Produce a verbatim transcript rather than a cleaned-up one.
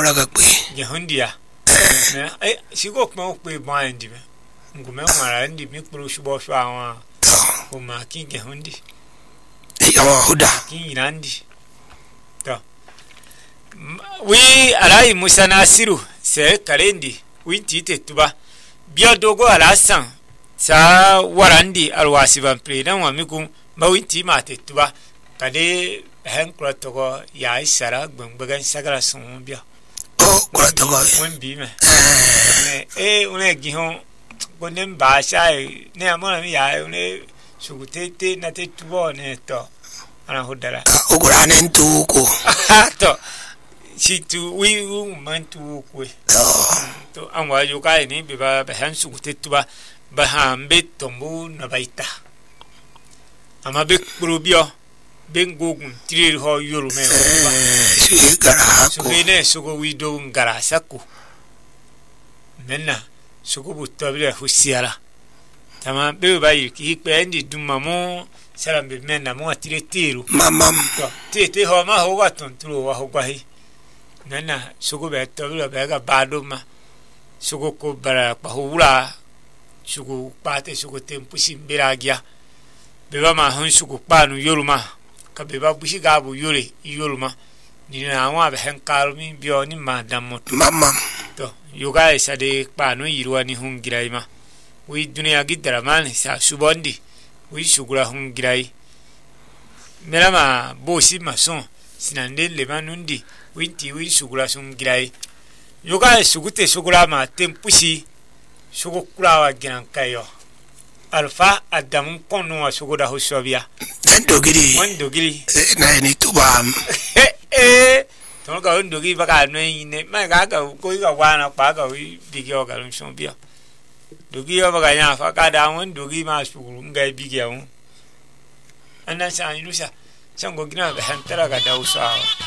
ngura ga kwe ya hundia na eh sigo kuma kwe bandi me ngume mara ndi mi kpuru shubo shu awon o ma ki ge hundi ya huda ki randi to wi alai Musa Nasiru se karendi wi tite tuba biya dogo alasan sa warandi alwasi ban predan wa mikum ba wi ti ma te tuba kade hen kura togo ya isara gbangbagan sagara sun biya o kura togo won bi me eh une gihon gonem ba sai ne amona mi ya une sugutete na te tubo ne to ana hodara o kura nen tu ko to si tu wi u man tu ko to anwa yo kai ni be ba ba han sugutete ba ba hambe tombu na baita ama be probio bengogun tirir ho yoro me ba si gara so bene sugo wi do ngara sakku menna sugo butabile husiara tama be ba yi ki pe ndi dumamo salam be menna mo atire tiru mamam to tete ho ma ho wa tontro wa ho gwahi menna sugo be tabile be ga badoma sugo ko bara pa hura sugo pate sugo tempu simbiragia be ba ma hun sugo panu yoruma ka be ba bushi ga bu yore yoruma ni na wa be hen karumi bio ni madam mamam to yoga isa de panu yirwa ni hun giraima wi dunia gidara man sa subondi wi sugura hun girai melama bosi mason sinande le manundi winti wi sugura sun girai yoga sugute sugura ma tempusi sugo kurawa ginan kayo alfa adamun kono wa sugo da hosobia ndogiri ndogiri na ni tubam eh to ga ndogiri baka no ine ma ga ga ko ga wana pa ga wi bigyo ga lun sombia dogi ya baka nya fa ka da won dogi ma suguru ngai bigyo an ana sa inusa sango gina ga hantara ga dausa